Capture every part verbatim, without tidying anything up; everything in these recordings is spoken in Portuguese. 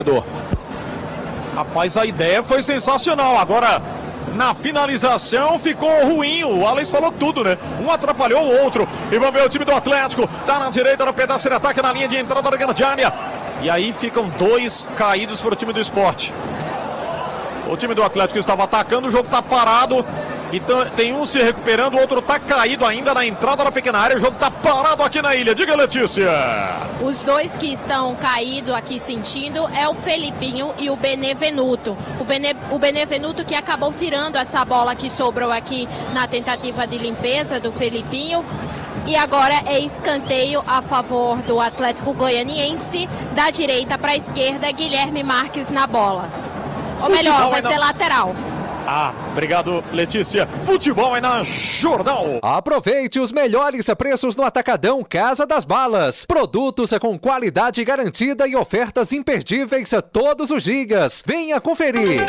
Rapaz, a ideia foi sensacional. Agora, na finalização ficou ruim. O Alex falou tudo, né? Um atrapalhou o outro. E vamos ver o time do Atlético. Tá na direita, no pedaço de ataque, na linha de entrada da grande área. E aí ficam dois caídos para o time do Sport. O time do Atlético estava atacando, o jogo tá parado. Então tem um se recuperando, o outro tá caído ainda na entrada da pequena área. O jogo tá parado aqui na ilha. Diga, Letícia. Os dois que estão caídos aqui sentindo é o Felipinho e o Benevenuto. O, Bene, o Benevenuto que acabou tirando essa bola que sobrou aqui na tentativa de limpeza do Felipinho. E agora é escanteio a favor do Atlético Goianiense. Da direita para a esquerda, Guilherme Marques na bola. Ou melhor, vai ser lateral. Ah, obrigado, Letícia. Futebol é na Jornal. Aproveite os melhores preços no Atacadão Casa das Balas. Produtos com qualidade garantida e ofertas imperdíveis todos os dias. Venha conferir.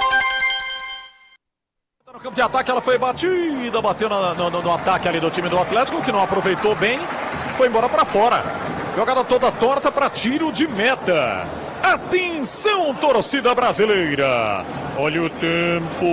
No campo de ataque ela foi batida, bateu no, no, no ataque ali do time do Atlético, que não aproveitou bem, foi embora para fora. Jogada toda torta para tiro de meta. Atenção, torcida brasileira. Olha o tempo.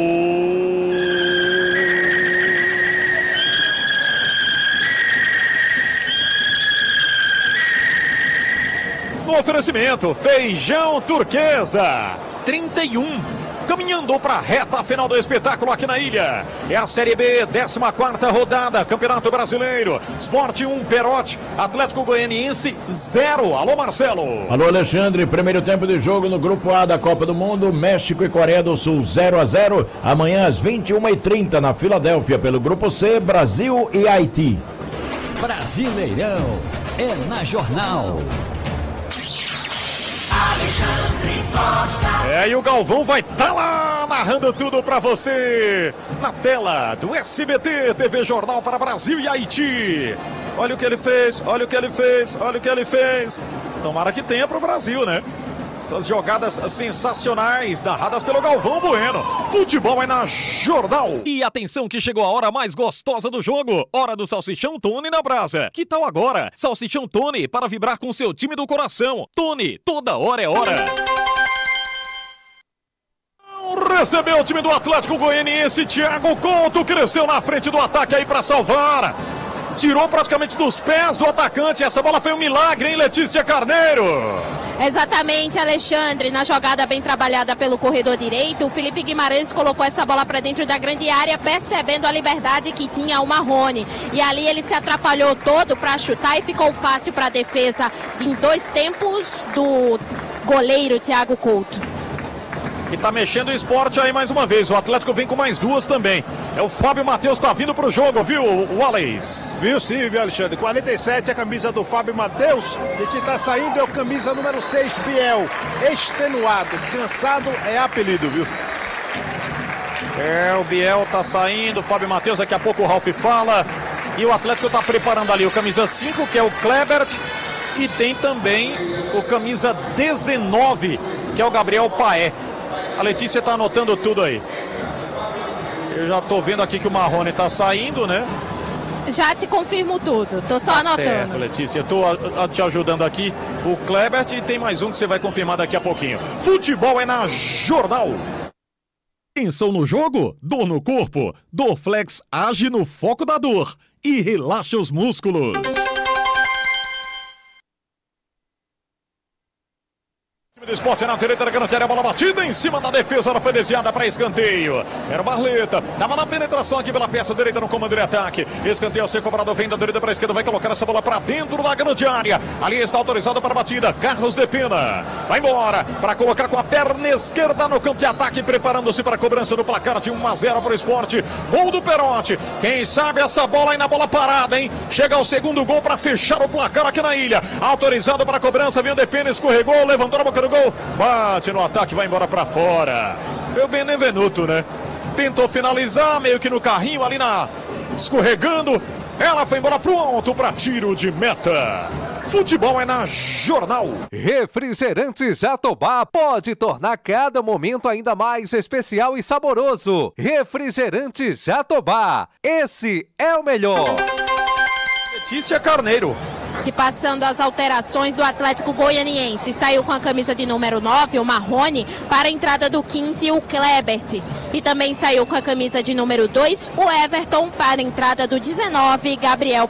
No oferecimento, feijão turquesa, trinta e um. Caminhando para a reta final do espetáculo aqui na ilha. É a Série B, décima quarta rodada, Campeonato Brasileiro. Sport um, Perote, Atlético Goianiense zero. Alô, Marcelo. Alô, Alexandre. Primeiro tempo de jogo no Grupo A da Copa do Mundo. México e Coreia do Sul zero a zero. Amanhã às vinte e uma e trinta na Filadélfia. Pelo Grupo C, Brasil e Haiti. Brasileirão é na Jornal. Alexandre Costa. É, e o Galvão vai estar tá lá narrando tudo pra você na tela do S B T, T V Jornal para Brasil e Haiti. Olha o que ele fez, olha o que ele fez, olha o que ele fez. Tomara que tenha pro Brasil, né? Essas jogadas sensacionais narradas pelo Galvão Bueno. Futebol é na Jornal. E atenção que chegou a hora mais gostosa do jogo. Hora do Salsichão Tony na brasa. Que tal agora? Salsichão Tony para vibrar com seu time do coração. Tony, toda hora é hora. Recebeu o time do Atlético Goianiense. Thiago Couto cresceu na frente do ataque aí para salvar. Tirou praticamente dos pés do atacante. Essa bola foi um milagre, hein, Letícia Carneiro? Exatamente, Alexandre. Na jogada bem trabalhada pelo corredor direito, o Felipe Guimarães colocou essa bola para dentro da grande área, percebendo a liberdade que tinha o Marrone. E ali ele se atrapalhou todo para chutar e ficou fácil para a defesa em dois tempos do goleiro Thiago Couto. E tá mexendo o esporte aí mais uma vez. O Atlético vem com mais duas também. É o Fábio Matheus, tá vindo pro jogo, viu, o Alex? Viu sim, viu, Alexandre? quarenta e sete é a camisa do Fábio Matheus. E que tá saindo é o camisa número seis, Biel. Extenuado, cansado é apelido, viu? É, o Biel tá saindo, o Fábio Matheus, daqui a pouco o Ralf fala. E o Atlético tá preparando ali o camisa cinco, que é o Klebert. E tem também o camisa dezenove, que é o Gabriel Paé. A Letícia tá anotando tudo aí. Eu já tô vendo aqui que o Marrone tá saindo, né? Já te confirmo tudo, tô só tá anotando. Certo, Letícia, eu tô a, a, te ajudando aqui. O Klebert e tem mais um que você vai confirmar daqui a pouquinho. Futebol é na Jornal. Tensão no jogo? Dor no corpo? Dorflex age no foco da dor e relaxa os músculos. Do Esporte na direita da grande área, bola batida em cima da defesa, ela foi desviada para escanteio. Era o Barleta, tava na penetração aqui pela peça direita no comando de ataque. Escanteio a ser cobrado, vem da direita para a esquerda, vai colocar essa bola para dentro da grande área. Ali está autorizado para a batida, Carlos de Pena. Vai embora para colocar com a perna esquerda no campo de ataque, preparando-se para a cobrança do placar de um a zero para o Esporte. Gol do Perote. Quem sabe essa bola aí na bola parada, hein? Chega ao segundo gol para fechar o placar aqui na ilha. Autorizado para a cobrança, vem o de Pena, escorregou, levantou na boca do gol, bate no ataque, vai embora pra fora. O Benevenuto, né? Tentou finalizar, meio que no carrinho ali na... escorregando. Ela foi embora pro alto pra tiro de meta. Futebol é na Jornal. Refrigerantes Jatobá pode tornar cada momento ainda mais especial e saboroso. Refrigerantes Jatobá, esse é o melhor. Letícia Carneiro. Passando as alterações do Atlético Goianiense. Saiu com a camisa de número nove, o Marrone, para a entrada do quinze, o Klebert. E também saiu com a camisa de número dois, o Everton, para a entrada do dezenove, Gabriel